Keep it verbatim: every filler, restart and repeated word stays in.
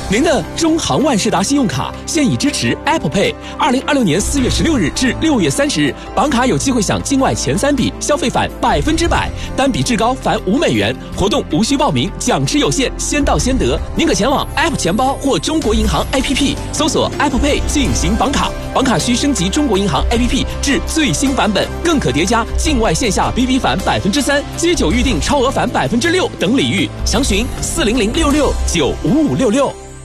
您的中航万事达信用卡现已支持 Apple Pay。二零二六年四月十六日至六月三十日，绑卡有机会享境外前三笔消费返百分之百，单笔至高返五美元。活动无需报名，奖池有限，先到先得。您可前往 App 钱包或中国银行 A P P 搜索 Apple Pay 进行绑卡，绑卡需升级中国银行 A P P 至最新版本，更可叠加境外线下 B B 返百分之三、街九预订超额返百分之六等礼遇。详询四零零六六九五五六六。